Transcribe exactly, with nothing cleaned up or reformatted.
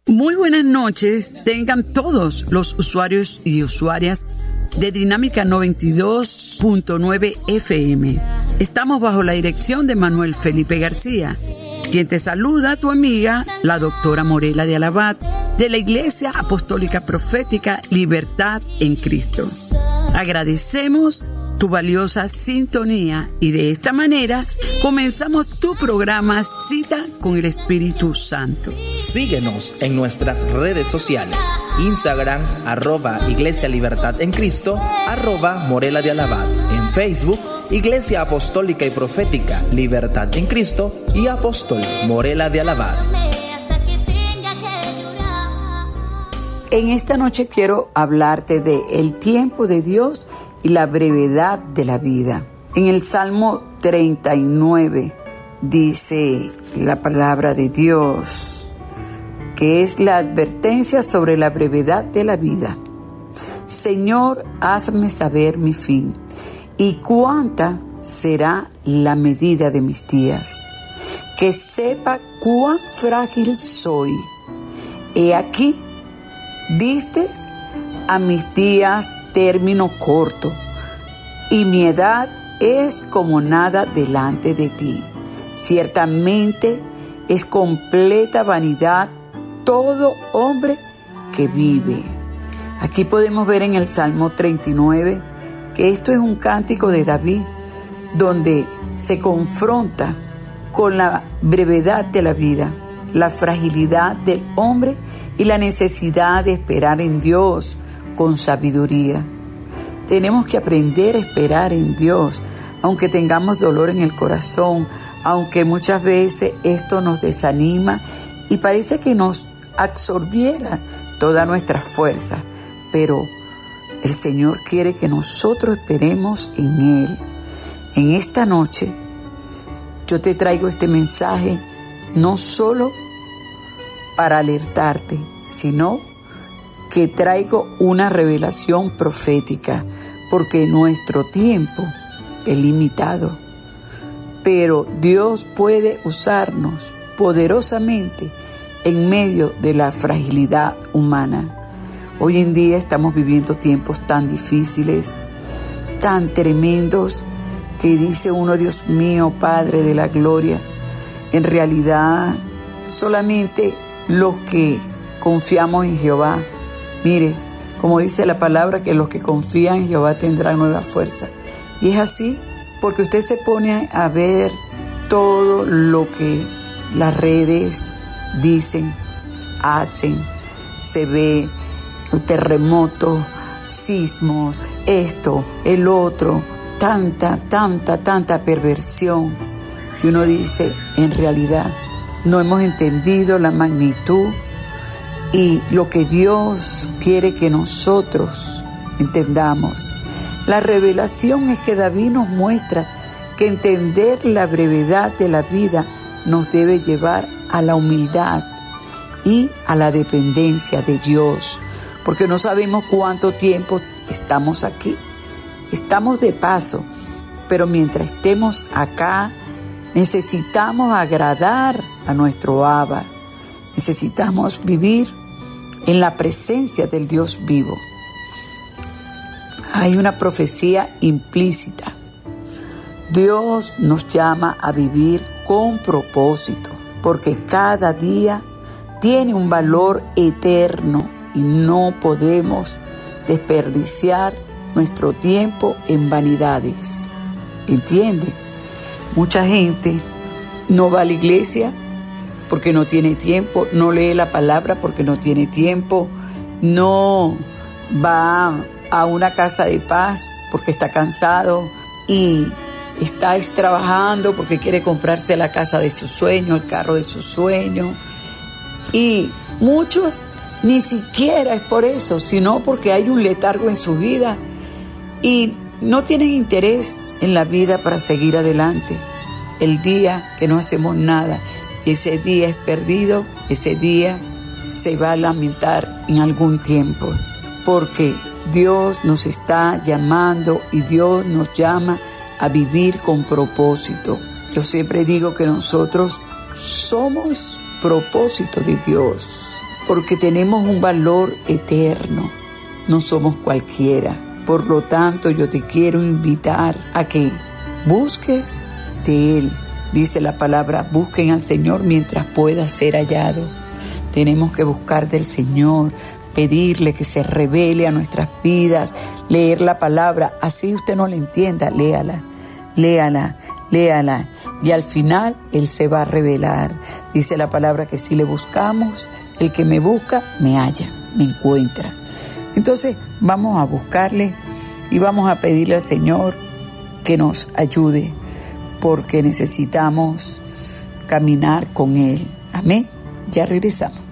Muy buenas noches, tengan todos los usuarios y usuarias de Dinámica noventa y dos punto nueve F M. Estamos bajo la dirección de Manuel Felipe García, quien te saluda tu amiga, la doctora Morela de Alabat, de la Iglesia Apostólica Profética Libertad en Cristo. Agradecemos tu valiosa sintonía y de esta manera comenzamos tu programa Cita con el Espíritu Santo. Síguenos en nuestras redes sociales: Instagram, arroba Iglesia Libertad en Cristo, arroba Morela de Alabat. En Facebook, Iglesia Apostólica y Profética Libertad en Cristo y Apóstol Morela de Alabat. En esta noche quiero hablarte de el tiempo de Dios y la brevedad de la vida. En el Salmo treinta y nueve dice la palabra de Dios, que es la advertencia sobre la brevedad de la vida. Señor, hazme saber mi fin, y cuánta será la medida de mis días. Que sepa cuán frágil soy. He aquí, diste a mis días término corto, y mi edad es como nada delante de ti. Ciertamente es completa vanidad todo hombre que vive. Aquí podemos ver en el Salmo treinta y nueve que esto es un cántico de David, donde se confronta con la brevedad de la vida, la fragilidad del hombre y la necesidad de esperar en Dios con sabiduría. Tenemos que aprender a esperar en Dios, aunque tengamos dolor en el corazón, aunque muchas veces esto nos desanima y parece que nos absorbiera toda nuestra fuerza, pero el Señor quiere que nosotros esperemos en Él. En esta noche yo te traigo este mensaje no solo para alertarte, sino que traigo una revelación profética, porque nuestro tiempo es limitado, pero Dios puede usarnos poderosamente en medio de la fragilidad humana. Hoy en día estamos viviendo tiempos tan difíciles, tan tremendos, que dice uno, Dios mío, Padre de la gloria, en realidad solamente los que confiamos en Jehová. Mire, como dice la palabra, que los que confían en Jehová tendrán nueva fuerza. Y es así, porque usted se pone a ver todo lo que las redes dicen, hacen, se ve terremotos, sismos, esto, el otro, tanta, tanta, tanta perversión. Y uno dice, en realidad, no hemos entendido la magnitud y lo que Dios quiere que nosotros entendamos. La revelación es que David nos muestra que entender la brevedad de la vida nos debe llevar a la humildad y a la dependencia de Dios, porque no sabemos cuánto tiempo estamos aquí. Estamos de paso, pero mientras estemos acá, necesitamos agradar a nuestro Abba. Necesitamos vivir en la presencia del Dios vivo. Hay una profecía implícita. Dios nos llama a vivir con propósito, porque cada día tiene un valor eterno y no podemos desperdiciar nuestro tiempo en vanidades. ¿Entiende? Mucha gente no va a la iglesia porque no tiene tiempo, no lee la palabra porque no tiene tiempo, no va a una casa de paz porque está cansado y está trabajando porque quiere comprarse la casa de su sueño, el carro de su sueño. Y muchos ni siquiera es por eso, sino porque hay un letargo en su vida y no tienen interés en la vida para seguir adelante. El día que no hacemos nada, ese día es perdido, ese día se va a lamentar en algún tiempo, porque Dios nos está llamando y Dios nos llama a vivir con propósito. Yo siempre digo que nosotros somos propósito de Dios. porque tenemos un valor eterno. No somos cualquiera. Por lo tanto, yo te quiero invitar a que busques de Él. Dice la palabra, busquen al Señor mientras pueda ser hallado. Tenemos que buscar del Señor, pedirle que se revele a nuestras vidas, leer la palabra. Así usted no la entienda, léala, léala, léala. Y al final Él se va a revelar. Dice la palabra que si le buscamos, el que me busca, me halla, me encuentra. Entonces vamos a buscarle y vamos a pedirle al Señor que nos ayude, porque necesitamos caminar con Él. Amén. Ya regresamos.